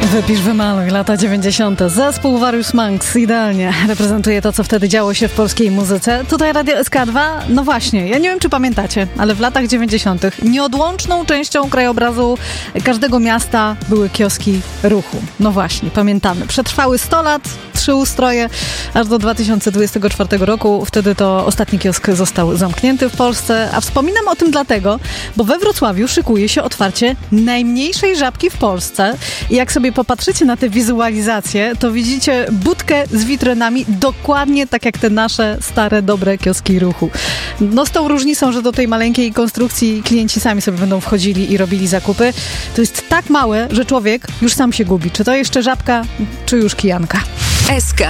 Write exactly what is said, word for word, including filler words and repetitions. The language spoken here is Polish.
Wypisz, wymaluj, lata dziewięćdziesiąte. Zespół Warius Manx idealnie reprezentuje to, co wtedy działo się w polskiej muzyce. Tutaj Radio S K dwa, no właśnie, ja nie wiem, czy pamiętacie, ale w latach dziewięćdziesiątych nieodłączną częścią krajobrazu każdego miasta były kioski ruchu. No właśnie, pamiętamy. Przetrwały sto lat, trzy ustroje, aż do dwa tysiące dwudziestego czwartego roku. Wtedy to ostatni kiosk został zamknięty w Polsce. A wspominam o tym dlatego, bo we Wrocławiu szykuje się otwarcie najmniejszej żabki w Polsce. I jak sobie popatrzycie na te wizualizacje, to widzicie budkę z witrynami dokładnie tak jak te nasze stare, dobre kioski ruchu. No z tą różnicą, że do tej maleńkiej konstrukcji klienci sami sobie będą wchodzili i robili zakupy. To jest tak małe, że człowiek już sam się gubi. Czy to jeszcze żabka, czy już kijanka? S K